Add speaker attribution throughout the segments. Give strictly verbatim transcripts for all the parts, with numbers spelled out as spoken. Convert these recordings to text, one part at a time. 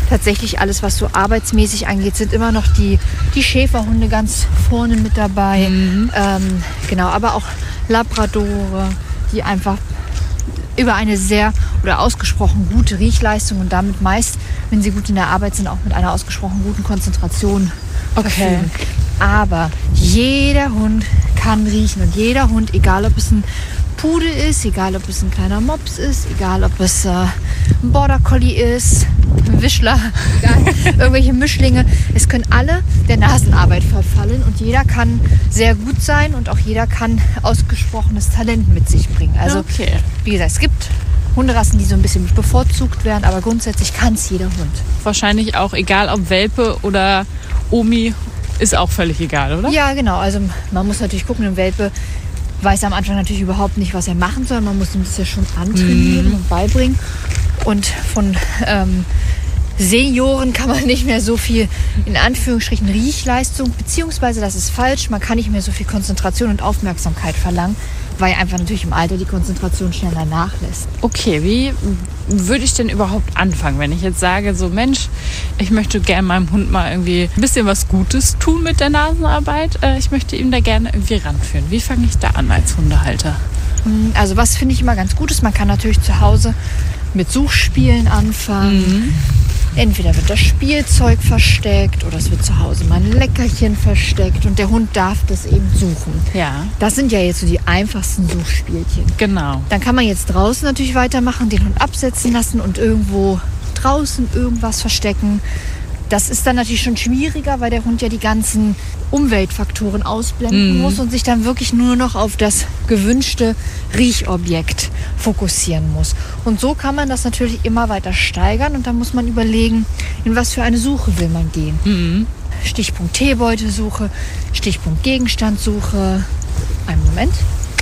Speaker 1: tatsächlich alles, was so arbeitsmäßig angeht, sind immer noch die, die Schäferhunde ganz vorne mit dabei. Mhm. Ähm, genau, aber auch Labradore, die einfach über eine sehr oder ausgesprochen gute Riechleistung und damit meist, wenn sie gut in der Arbeit sind, auch mit einer ausgesprochen guten Konzentration verfügen. Okay. Aber jeder Hund kann riechen und jeder Hund, egal ob es ein Pudel ist, egal ob es ein kleiner Mops ist, egal ob es äh, ein Border Collie ist, ein Wischler, egal, irgendwelche Mischlinge. Es können alle der Nasenarbeit verfallen und jeder kann sehr gut sein und auch jeder kann ausgesprochenes Talent mit sich bringen. Also okay. Wie gesagt, es gibt Hunderassen, die so ein bisschen bevorzugt werden, aber grundsätzlich kann es jeder Hund.
Speaker 2: Wahrscheinlich auch egal ob Welpe oder Omi, ist auch völlig egal, oder?
Speaker 1: Ja, genau. Also man muss natürlich gucken, ein Welpe weiß am Anfang natürlich überhaupt nicht, was er machen soll. Man muss ihm das ja schon antrainieren mm. und beibringen. Und von ähm, Senioren kann man nicht mehr so viel, in Anführungsstrichen, Riechleistung, beziehungsweise, das ist falsch, man kann nicht mehr so viel Konzentration und Aufmerksamkeit verlangen, weil einfach natürlich im Alter die Konzentration schneller nachlässt.
Speaker 2: Okay, wie würde ich denn überhaupt anfangen, wenn ich jetzt sage, so Mensch, ich möchte gerne meinem Hund mal irgendwie ein bisschen was Gutes tun mit der Nasenarbeit. Ich möchte ihm da gerne irgendwie ranführen. Wie fange ich da an als Hundehalter?
Speaker 1: Also was finde ich immer ganz gut ist, man kann natürlich zu Hause mit Suchspielen anfangen. Mhm. Entweder wird das Spielzeug versteckt oder es wird zu Hause mal ein Leckerchen versteckt und der Hund darf das eben suchen.
Speaker 2: Ja.
Speaker 1: Das sind ja jetzt so die einfachsten Suchspielchen.
Speaker 2: Genau.
Speaker 1: Dann kann man jetzt draußen natürlich weitermachen, den Hund absetzen lassen und irgendwo draußen irgendwas verstecken. Das ist dann natürlich schon schwieriger, weil der Hund ja die ganzen Umweltfaktoren ausblenden mm. muss und sich dann wirklich nur noch auf das gewünschte Riechobjekt fokussieren muss. Und so kann man das natürlich immer weiter steigern und dann muss man überlegen, in was für eine Suche will man gehen. Mm. Stichpunkt Teebeutelsuche, Stichpunkt Gegenstandssuche. Einen Moment.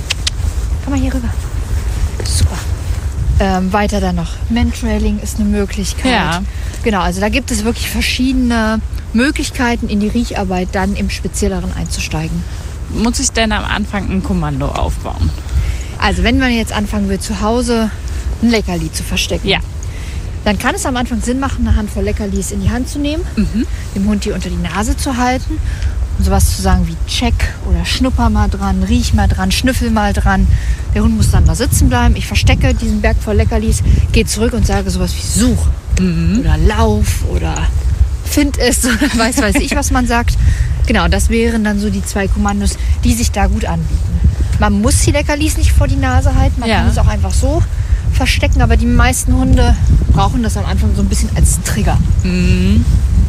Speaker 1: Komm mal hier rüber. Super. Ähm, weiter dann noch Mantrailing ist eine Möglichkeit.
Speaker 2: Ja.
Speaker 1: Genau, also da gibt es wirklich verschiedene Möglichkeiten, in die Riecharbeit dann im Spezielleren einzusteigen.
Speaker 2: Muss ich denn am Anfang ein Kommando aufbauen?
Speaker 1: Also wenn man jetzt anfangen will, zu Hause ein Leckerli zu verstecken,
Speaker 2: ja.
Speaker 1: dann kann es am Anfang Sinn machen, eine Handvoll Leckerlis in die Hand zu nehmen, mhm. dem Hund die unter die Nase zu halten und sowas zu sagen wie check oder schnupper mal dran, riech mal dran, schnüffel mal dran. Der Hund muss dann da sitzen bleiben. Ich verstecke diesen Berg voll Leckerlis, gehe zurück und sage sowas wie such mhm. oder lauf oder find es oder weiß weiß ich, was man sagt. Genau, das wären dann so die zwei Kommandos, die sich da gut anbieten. Man muss die Leckerlis nicht vor die Nase halten, man ja. kann es auch einfach so verstecken, aber die meisten Hunde brauchen das am Anfang so ein bisschen als Trigger.
Speaker 2: Mhm.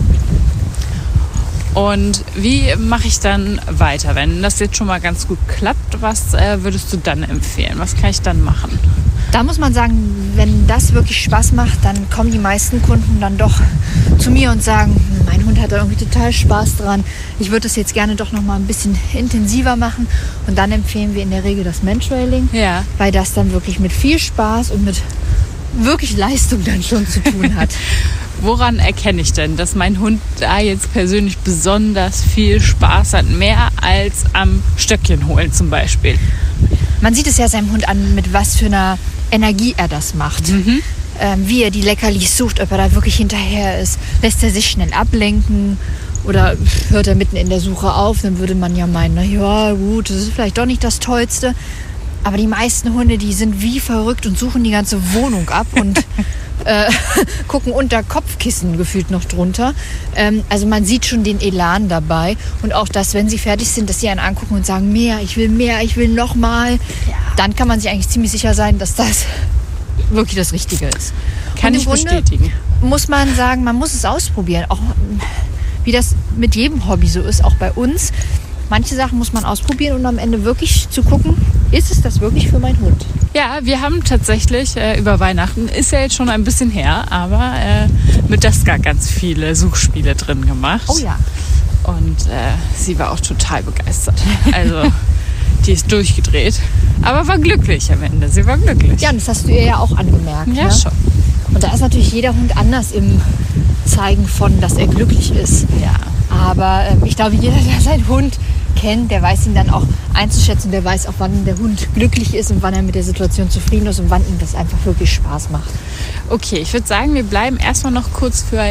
Speaker 2: Und wie mache ich dann weiter? Wenn das jetzt schon mal ganz gut klappt, was äh, würdest du dann empfehlen? Was kann ich dann machen?
Speaker 1: Da muss man sagen, wenn das wirklich Spaß macht, dann kommen die meisten Kunden dann doch zu mir und sagen, mein Hund hat da irgendwie total Spaß dran. Ich würde das jetzt gerne doch noch mal ein bisschen intensiver machen. Und dann empfehlen wir in der Regel das Mantrailing,
Speaker 2: ja.
Speaker 1: weil das dann wirklich mit viel Spaß und mit wirklich Leistung dann schon zu tun hat.
Speaker 2: Woran erkenne ich denn, dass mein Hund da jetzt persönlich besonders viel Spaß hat? Mehr als am Stöckchen holen zum Beispiel.
Speaker 1: Man sieht es ja seinem Hund an, mit was für einer Energie er das macht. Mhm. Ähm, wie er die Leckerlis sucht, ob er da wirklich hinterher ist. Lässt er sich schnell ablenken oder hört er mitten in der Suche auf? Dann würde man ja meinen, na ja gut, das ist vielleicht doch nicht das Tollste. Aber die meisten Hunde, die sind wie verrückt und suchen die ganze Wohnung ab und äh, gucken unter Kopfkissen gefühlt noch drunter. Ähm, also man sieht schon den Elan dabei. Und auch das, wenn sie fertig sind, dass sie einen angucken und sagen, mehr, ich will mehr, ich will noch mal. Ja. Dann kann man sich eigentlich ziemlich sicher sein, dass das wirklich das Richtige ist.
Speaker 2: Kann ich bestätigen.
Speaker 1: Muss man sagen, man muss es ausprobieren. Auch wie das mit jedem Hobby so ist, auch bei uns. Manche Sachen muss man ausprobieren und am Ende wirklich zu gucken, ist es das wirklich für meinen Hund?
Speaker 2: Ja, wir haben tatsächlich äh, über Weihnachten, ist ja jetzt schon ein bisschen her, aber äh, mit Daska ganz viele Suchspiele drin gemacht.
Speaker 1: Oh ja.
Speaker 2: Und äh, sie war auch total begeistert. Also die ist durchgedreht, aber war glücklich am Ende. Sie war glücklich.
Speaker 1: Ja, und das hast du ihr ja auch angemerkt.
Speaker 2: Ja,
Speaker 1: ne?
Speaker 2: schon.
Speaker 1: Und da ist natürlich jeder Hund anders im Zeigen von, dass er glücklich ist.
Speaker 2: Ja.
Speaker 1: Aber äh, ich glaube, jeder, der seinen Hund kennt, der weiß ihn dann auch einzuschätzen. Der weiß auch, wann der Hund glücklich ist und wann er mit der Situation zufrieden ist und wann ihm das einfach wirklich Spaß macht.
Speaker 2: Okay, ich würde sagen, wir bleiben erstmal noch kurz für